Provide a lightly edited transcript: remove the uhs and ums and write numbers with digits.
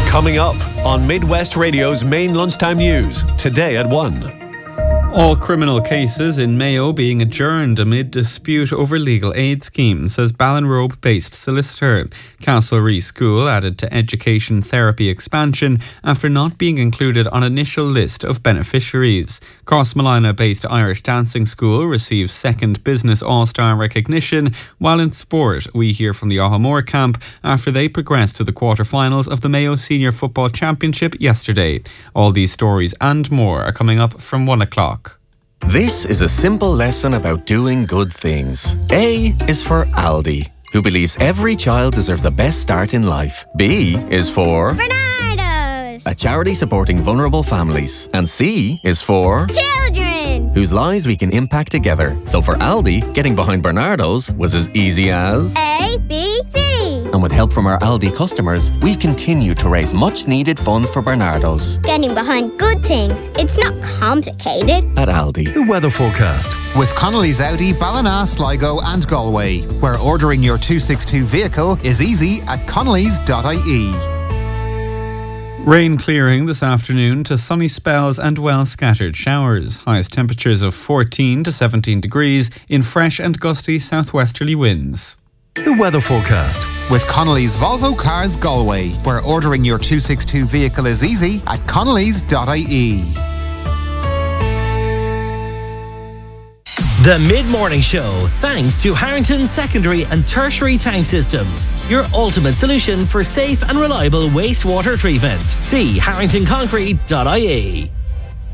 Coming up on Midwest Radio's main lunchtime news, today at 1. All criminal cases in Mayo being adjourned amid dispute over legal aid scheme, says Ballinrobe-based solicitor. Castlereagh School added to education therapy expansion after not being included on initial list of beneficiaries. Crossmolina-based Irish Dancing School receives second Business All-Star recognition, while in sport we hear from the Ahamore camp after they progressed to the quarter-finals of the Mayo Senior Football Championship yesterday. All these stories and more are coming up from 1 o'clock. This is a simple lesson about doing good things. A is for Aldi, who believes every child deserves the best start in life. B is for Bernardo's, a charity supporting vulnerable families. And C is for children, whose lives we can impact together. So for Aldi, getting behind Bernardo's was as easy as A, B, C. And with help from our Aldi customers, we've continued to raise much-needed funds for Bernardo's. Getting behind good things. It's not complicated. At Aldi. The weather forecast. With Connolly's Audi, Ballina, Sligo and Galway, where ordering your 262 vehicle is easy at connellys.ie. Rain clearing this afternoon to sunny spells and well-scattered showers. Highest temperatures of 14 to 17 degrees in fresh and gusty southwesterly winds. The weather forecast. With Connolly's Volvo Cars Galway, where ordering your 262 vehicle is easy at connellys.ie. The Mid-Morning Show, thanks to Harrington Secondary and Tertiary Tank Systems, your ultimate solution for safe and reliable wastewater treatment. See harringtonconcrete.ie.